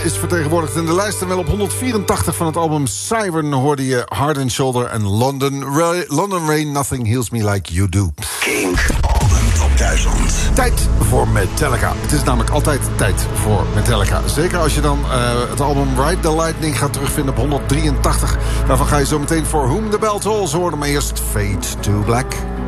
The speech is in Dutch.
is vertegenwoordigd in de lijst. En wel op 184 van het album Siren hoorde je Heart and Shoulder en London Rain, Nothing Heals Me Like You Do. Kink Album Top 1000. Tijd voor Metallica. Het is namelijk altijd tijd voor Metallica. Zeker als je dan het album Ride the Lightning gaat terugvinden op 183. Daarvan ga je zo meteen voor Whom the Bell Tolls horen. Maar eerst Fade to Black.